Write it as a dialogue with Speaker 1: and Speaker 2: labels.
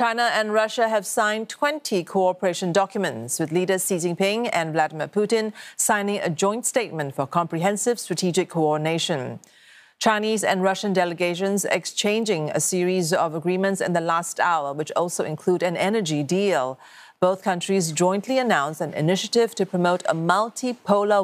Speaker 1: China and Russia have signed 20 cooperation documents, with leaders Xi Jinping and Vladimir Putin signing a joint statement for comprehensive strategic coordination. Chinese and Russian delegations exchanging a series of agreements in the last hour, which also include an energy deal. Both countries jointly announced an initiative to promote a multipolar